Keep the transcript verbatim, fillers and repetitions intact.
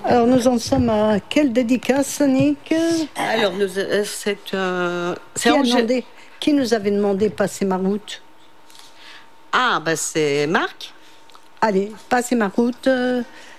Alors, nous en sommes à quelle dédicace, Nick? Alors, nous, euh, c'est euh, qui, a demandé, qui nous avait demandé passer ma route? Ah, bah c'est Marc. Allez, passez ma route. Euh,